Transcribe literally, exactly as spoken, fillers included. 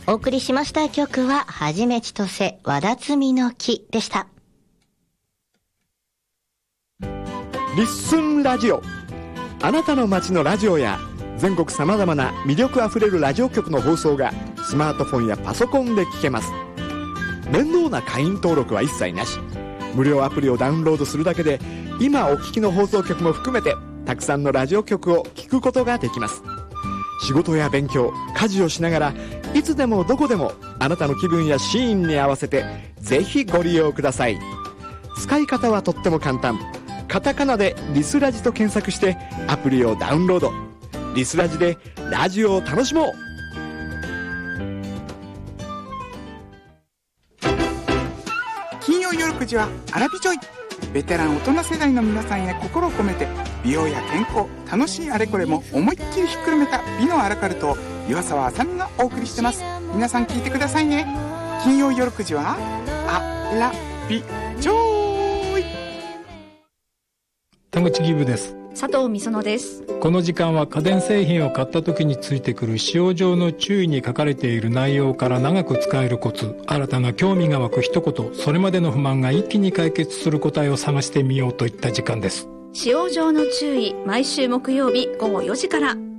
お送りしました曲ははじめちとせわだつみの木でした。 リッスンラジオ、あなたの街のラジオや全国さまざまな魅力あふれるラジオ局の放送がスマートフォンやパソコンで聞けます。面倒な会員登録は一切なし、無料アプリをダウンロードするだけで今お聞きの放送局も含めてたくさんのラジオ局を聞くことができます。仕事や勉強、家事をしながらいつでもどこでもあなたの気分やシーンに合わせてぜひご利用ください。使い方はとっても簡単。カタカナでリスラジと検索してアプリをダウンロード。リスラジでラジオを楽しもう。 金曜夜くじはアラビジョイ。ベテラン大人世代の皆さんへ心を込めて美容や健康、楽しいあれこれも思いっきりひっくるめた美のアラカルトを岩沢あさみがお送りしてます。皆さん聞いてくださいね。金曜夜くじはアラビジョイ。 田口義部です。 佐藤美園です。 この時間は家電製品を買った時についてくる使用上の注意に書かれている内容から長く使えるコツ、新たな興味が湧く一言、それまでの不満が一気に解決する答えを探してみようといった時間です。 使用上の注意、毎週木曜日午後よじから。